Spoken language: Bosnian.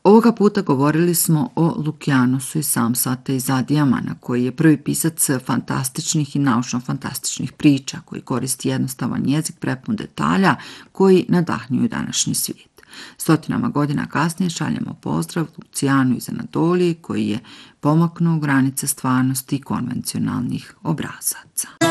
Ovoga puta govorili smo o Lukianusu iz Samsata iz Adijamana, koji je prvi pisac fantastičnih i naučno-fantastičnih priča, koji koristi jednostavan jezik prepun detalja koji nadahnjuju današnji svijet. Stotinama godina kasnije šaljemo pozdrav Lucijanu iz Anadolije, koji je pomaknuo granice stvarnosti i konvencionalnih obrazaca.